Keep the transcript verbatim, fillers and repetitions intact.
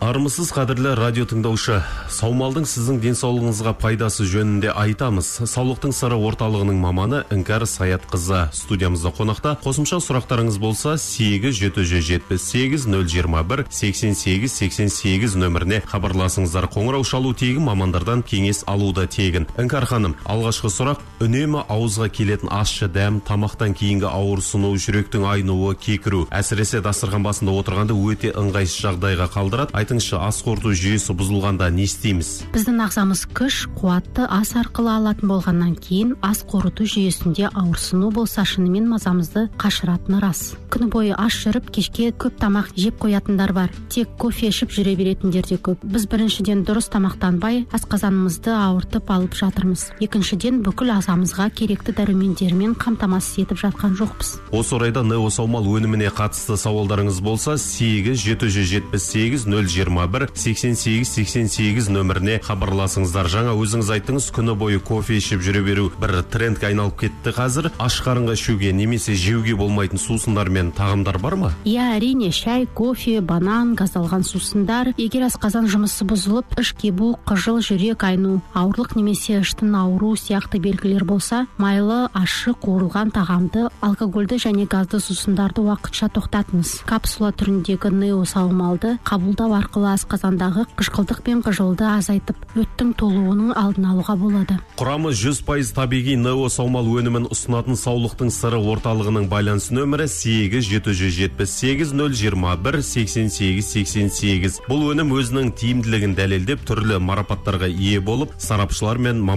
Армысыз қадірлі радио тыңдаушы. Саумалдың сіздің денсаулығыңызға пайдасы жөнінде айтамыз. Саулықтың сыры орталығының маманы Іңкәр Саятқызы студиямызда қонақта. Қосымша сұрақтарыңыз болса сегіз жеті жүз жетпіс сегіз нөл жиырма бір сексен сегіз сексен сегіз нөміріне хабарласыңыздар. Қоңырау шалу тегін, мамандардан кеңес алуда тегін. Іңкәр ханым, алғашқы сұрақ: үнемі ауызға келетін ащы дәм, тамақтан кейінгі ауырсыну, жүректің айнуы, кекіру, әсіресе дастархан басында отырғанда өте ыңғайсыз жағдайға қалдырады. Айтыңызшы, ас қорыту жүйесі бұзылғанда не істейміз? Біздің ағзамыз күш, қуатты ас арқылы алатын болғаннан кейін ас қорыту жүйесінде ауырсыну болса шынымен мазамызды қашыратыны рас. Күні бойы аш жүріп, кешке көп тамақ жеп қоятындар бар. Тек кофе ішіп жүре беретіндер де көп. Біз біріншіден дұрыс тамақтанбай асқазанымызды ауыртып алып жатырмыз. Екіншіден бүкіл ағзамызға керекті дәрумендермен қамтамасыз етіп жатқан жоқпыз. Осы орайда Нео Саумал өніміне қатысты сауалдарыңыз болса сегіз жеті жүз жетпіс сегіз нөл жиырма бір сексен сегіз сексен сегіз нөміріне хабарласыңыздар. Жаңа өзіңіз айттыңыз, күні бойы кофе ішіп жүре беру бір трендке айналып кетті қазір. Аш қарынға ішуге немесе жеуге болмайтын сусындар мен тағамдар бар ма? Иә, әрине, шай, кофе, банан, газдалған сусындар. Егер асқазан жұмысы бұзылып, іш кебу, қыжыл, жүрек айну, ауырлық немесе іштің ауыру сияқты белгілер болса, майлы, ащы, қуырылған тағамды, алкогольді және газды сусындарды уақытша тоқтатыңыз. Капсула түріндегі Нео Саумалды қабылдау арқылы асқазандағы қышқылдық пен қыжылды азайтып, өттің толуының алдын алуға болады. Құрамы жүз пайыз табиғи Нео Саумал өнімін ұсынатын Саулықтың сыры орталығының байланыс нөмірі сегіз жеті жүз жетпіс сегіз нөл жиырма бір сексен сегіз сексен сегіз. Бұл өнім өзінің тиімділігін дәлелдеп, түрлі марапаттарға ие болып, сарапшылар мен